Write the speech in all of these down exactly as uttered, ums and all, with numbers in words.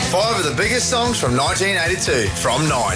Five of the biggest songs from nineteen eighty-two from Nine.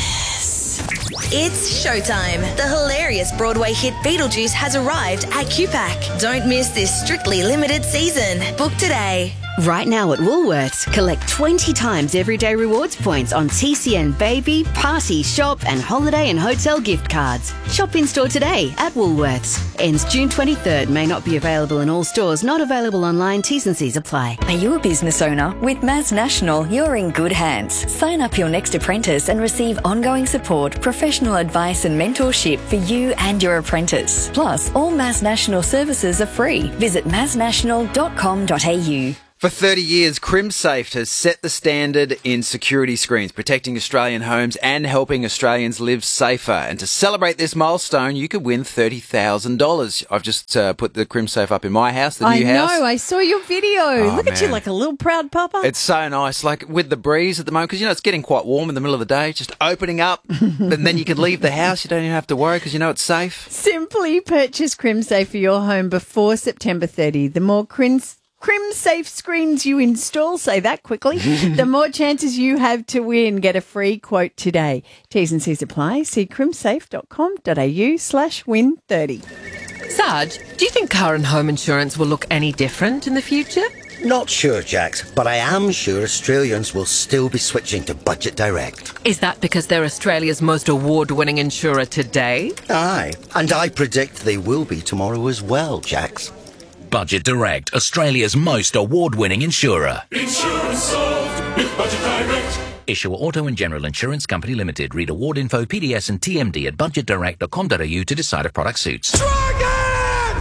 It's showtime. The hilarious Broadway hit Beetlejuice has arrived at Q PAC. Don't miss this strictly limited season. Book today. Right now at Woolworths, collect twenty times everyday rewards points on T C N Baby, Party, Shop and Holiday and Hotel gift cards. Shop in-store today at Woolworths. Ends June twenty-third. May not be available in all stores. Not available online. T's and C's apply. Are you a business owner? With Maz National, you're in good hands. Sign up your next apprentice and receive ongoing support, professional advice and mentorship for you and your apprentice. Plus, all Maz National services are free. Visit maz national dot com dot a u. For thirty years, CrimSafe has set the standard in security screens, protecting Australian homes and helping Australians live safer. And to celebrate this milestone, you could win thirty thousand dollars. I've just uh, put the CrimSafe up in my house, the I new house. I know, I saw your video. Oh, Look at man. you like a little proud papa. It's so nice, like with the breeze at the moment, because, you know, it's getting quite warm in the middle of the day, just opening up, and then you can leave the house. You don't even have to worry because you know it's safe. Simply purchase CrimSafe for your home before September thirtieth. The more Crims... CrimSafe screens you install, say that quickly, the more chances you have to win. Get a free quote today. T's and C's apply. See crimsafe dot com dot a u slash win thirty. Sarge, do you think car and home insurance will look any different in the future? Not sure, Jax, but I am sure Australians will still be switching to Budget Direct. Is that because they're Australia's most award-winning insurer today? Aye, and I predict they will be tomorrow as well, Jax. Budget Direct, Australia's most award-winning insurer. Insurance solved with Budget Direct. Issuer Auto and General Insurance Company Limited. Read award info, P D S and T M D at budget direct dot com dot a u to decide if product suits. Dragon!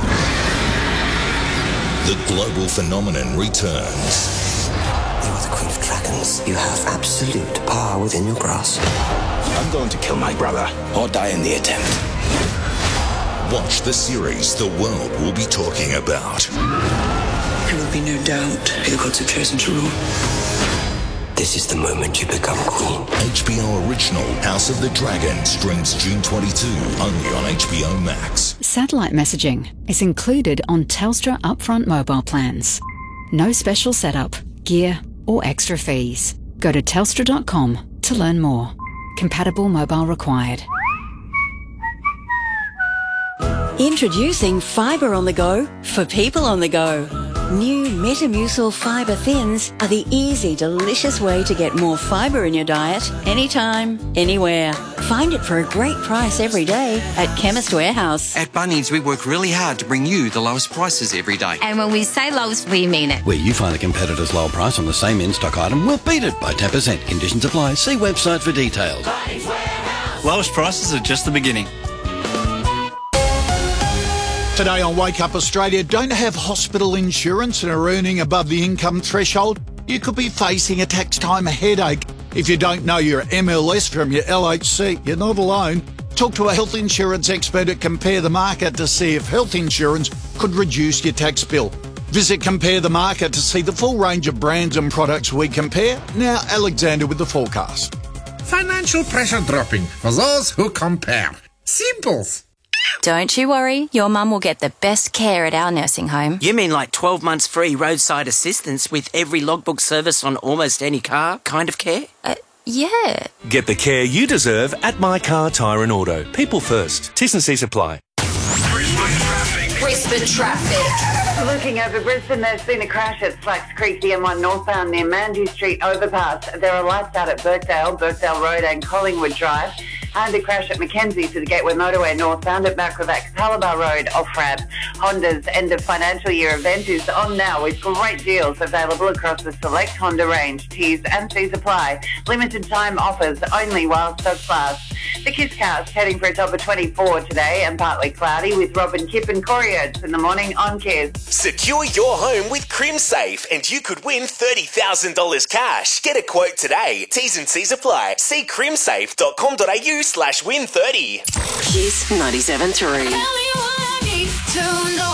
The global phenomenon returns. You are the Queen of Dragons. You have absolute power within your grasp. I'm going to kill my brother or die in the attempt. Watch the series the world will be talking about. There will be no doubt who the gods have chosen to rule. This is the moment you become queen. H B O original House of the Dragon streams June twenty-second only on H B O Max. Satellite messaging is included on Telstra upfront mobile plans. No special setup, gear or extra fees. Go to telstra dot com to learn more. Compatible mobile required. Introducing Fibre on the Go for people on the go. New Metamucil Fibre Thins are the easy, delicious way to get more fibre in your diet anytime, anywhere. Find it for a great price every day at Chemist Warehouse. At Bunnings, we work really hard to bring you the lowest prices every day. And when we say lowest, we mean it. Where you find a competitor's lower price on the same in-stock item, we'll beat it by ten percent. Conditions apply. See website for details. Lowest prices are just the beginning. Today on Wake Up Australia, don't have hospital insurance and are earning above the income threshold? You could be facing a tax time headache. If you don't know your M L S from your L H C, you're not alone. Talk to a health insurance expert at Compare the Market to see if health insurance could reduce your tax bill. Visit Compare the Market to see the full range of brands and products we compare. Now, Alexander with the forecast. Financial pressure dropping for those who compare. Simples. Don't you worry, your mum will get the best care at our nursing home. You mean like twelve months free roadside assistance with every logbook service on almost any car kind of care? Uh, yeah. Get the care you deserve at My Car, Tyre and Auto. People first. T's and C's apply. Brisbane traffic. Looking over Brisbane, there's been a crash at Slacks Creek, the M one northbound near Mandurah Street overpass. There are lights out at Birkdale, Birkdale Road and Collingwood Drive. And a crash at Mackenzie to the Gateway Motorway northbound at Macrovac, Calabar Road off-ramp. Honda's end of financial year event is on now with great deals available across the select Honda range. T's and C's apply. Limited time offers only while stocks last. The Kisscast heading for a top of twenty-four today and partly cloudy with Robin Kipp and Corey Oates in the morning on Kiss. Secure your home with CrimSafe and you could win thirty thousand dollars cash. Get a quote today. T's and C's apply. See crimsafe dot com dot a u slash win thirty. Kiss ninety-seven point three. Brisbane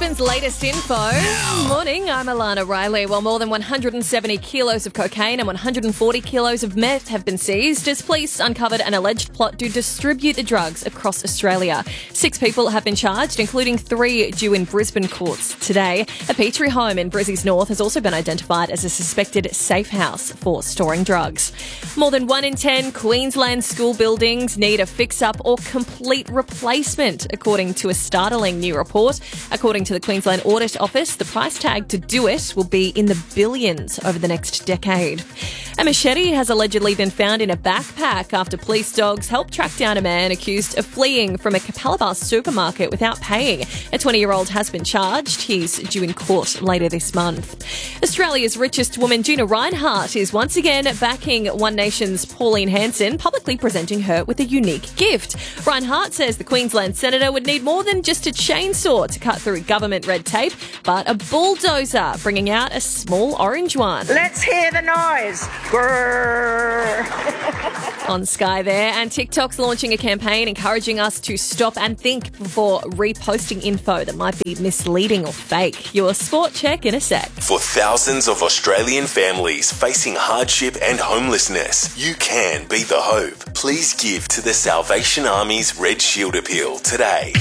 Brisbane's latest info. Morning, I'm Alana Riley. Well, more than one hundred seventy kilos of cocaine and one hundred forty kilos of meth have been seized as police uncovered an alleged plot to distribute the drugs across Australia. Six people have been charged, including three due in Brisbane courts today. A Petrie home in Brizzy's North has also been identified as a suspected safe house for storing drugs. More than one in ten Queensland school buildings need a fix-up or complete replacement, according to a startling new report. According to the Queensland Audit Office, the price tag to do it will be in the billions over the next decade. A machete has allegedly been found in a backpack after police dogs helped track down a man accused of fleeing from a Capalaba supermarket without paying. A twenty-year-old has been charged. He's due in court later this month. Australia's richest woman, Gina Rinehart, is once again backing One Nation's Pauline Hanson, publicly presenting her with a unique gift. Rinehart says the Queensland senator would need more than just a chainsaw to cut through government red tape, but a bulldozer, bringing out a small orange one. Let's hear the noise. Grrr. On Sky there, and TikTok's launching a campaign encouraging us to stop and think before reposting info that might be misleading or fake. Your sport check in a sec. For thousands of Australian families facing hardship and homelessness, you can be the hope. Please give to the Salvation Army's Red Shield appeal today.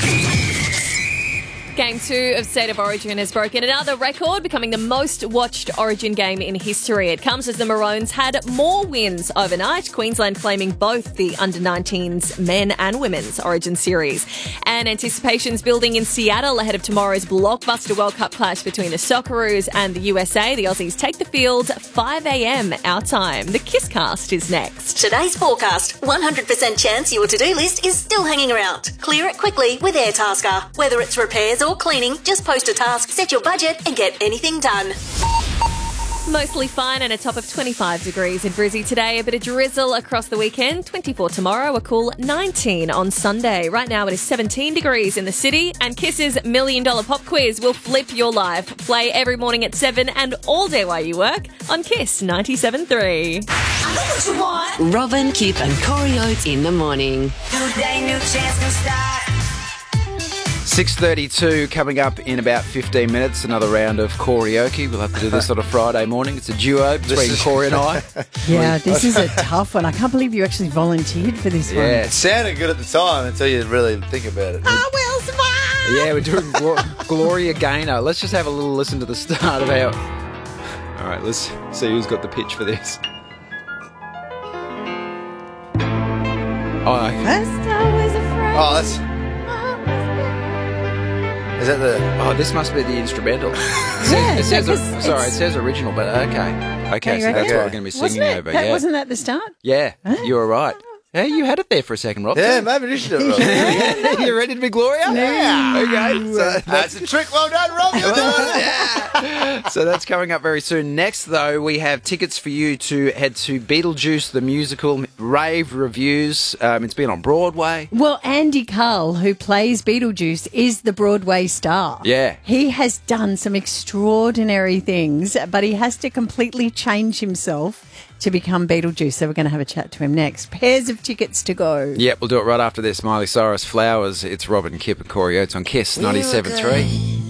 Game two of State of Origin has broken another record, becoming the most watched Origin game in history. It comes as the Maroons had more wins overnight, Queensland claiming both the under nineteens men and women's Origin series. And anticipation's building in Seattle ahead of tomorrow's blockbuster World Cup clash between the Socceroos and the U S A. The Aussies take the field five a.m. our time. The Kisscast is next. Today's forecast, one hundred percent chance your to-do list is still hanging around. Clear it quickly with AirTasker. Whether it's repairs or cleaning, just post a task, set your budget and get anything done. Mostly fine and a top of twenty-five degrees in Brizzy today. A bit of drizzle across the weekend. twenty-four tomorrow, a cool nineteen on Sunday. Right now it is seventeen degrees in the city, and Kiss's Million Dollar Pop Quiz will flip your life. Play every morning at seven and all day while you work on Kiss ninety-seven point three. I know what you want. Robin, Kip and Corey Oates in the morning. New day, new chance, new start. six thirty-two coming up in about fifteen minutes. Another round of karaoke. We'll have to do this on a Friday morning. It's a duo between Corey and I. Yeah, this is a tough one. I can't believe you actually volunteered for this one. Yeah, it sounded good at the time until you really think about it. I will survive! Yeah, we're doing Glo- Gloria Gaynor. Let's just have a little listen to the start of our... All right, let's see who's got the pitch for this. Oh, okay. First I was afraid. Oh, that's... Is that the... Oh, this must be the instrumental. It says, Yeah, it says yeah, 'cause sorry, it it's- says original, but okay. Okay, You so reckon? that's what we're going to be singing Wasn't it? over. That, yeah. Wasn't that the start? Yeah, you were right. Yeah, you had it there for a second, Rob. Yeah, maybe you should have it, Rob. You ready to be Gloria? Yeah. Okay. So That's a trick. Well done, Rob. You're doing it. yeah. So that's coming up very soon. Next, though, we have tickets for you to head to Beetlejuice, the musical, rave reviews. Um, it's been on Broadway. Well, Andy Carl, who plays Beetlejuice, is the Broadway star. Yeah. He has done some extraordinary things, but he has to completely change himself to become Beetlejuice. So we're going to have a chat to him next. Pairs of tickets to go. Yep, we'll do it right after this. Miley Cyrus, Flowers. It's Robin, Kip and Corey Oates on Kiss ninety-seven point three.